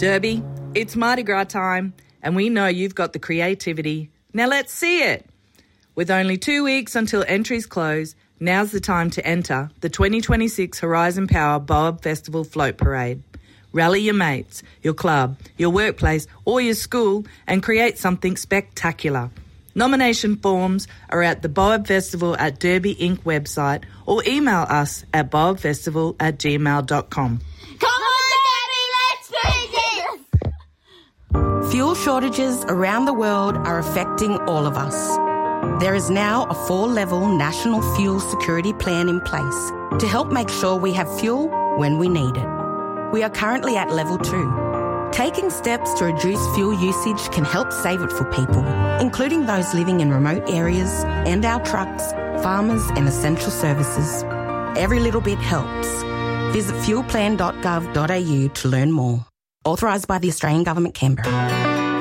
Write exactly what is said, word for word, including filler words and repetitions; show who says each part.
Speaker 1: Derby, it's Mardi Gras time, and we know you've got the creativity. Now let's see it. With only two weeks until entries close, now's the time to enter the twenty twenty-six Horizon Power Boab Festival Float Parade. Rally your mates, your club, your workplace or your school and create something spectacular. Nomination forms are at the Boab Festival at Derby Incorporated website or email us at boabfestival at gmail dot com.
Speaker 2: Come on, Daddy, let's do this!
Speaker 3: Fuel shortages around the world are affecting all of us. There is now a four-level national fuel security plan in place to help make sure we have fuel when we need it. We are currently at level two. Taking steps to reduce fuel usage can help save it for people, including those living in remote areas and our trucks, farmers and essential services. Every little bit helps. Visit fuel plan dot gov dot a u to learn more. Authorised by the Australian Government, Canberra.